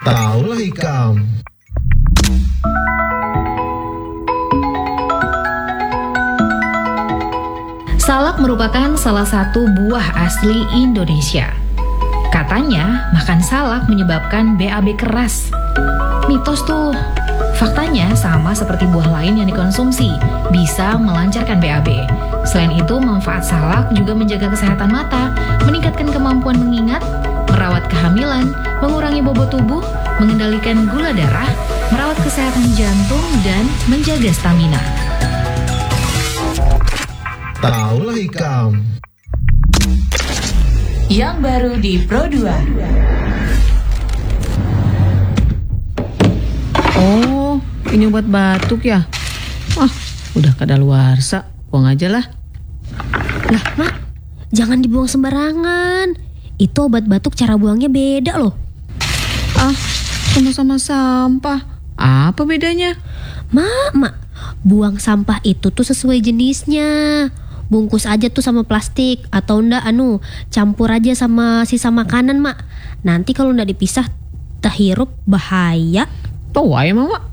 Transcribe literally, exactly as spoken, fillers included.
Taulah Hikam. Salak merupakan salah satu buah asli Indonesia. Katanya makan salak menyebabkan B A B keras. Mitos tuh. Faktanya sama seperti buah lain yang dikonsumsi, bisa melancarkan B A B. Selain itu, manfaat salak juga menjaga kesehatan mata, meningkatkan kemampuan mengingat, merawat kehamilan, mengurangi bobot tubuh, mengendalikan gula darah, merawat kesehatan jantung, dan menjaga stamina. Taulah Hikam. Yang baru di Pro dua. Oh, ini obat batuk ya? Ah, udah kadaluarsa, buang aja lah. Lah, Mak, jangan dibuang sembarangan. Itu obat batuk cara buangnya beda loh. Ah, sama-sama sampah. Apa bedanya? Mak, Mak, buang sampah itu tuh sesuai jenisnya. Bungkus aja tuh sama plastik, atau enggak anu, campur aja sama sisa makanan, Mak. Nanti kalau enggak dipisah, terhirup bahaya. Tahu emang, Mak.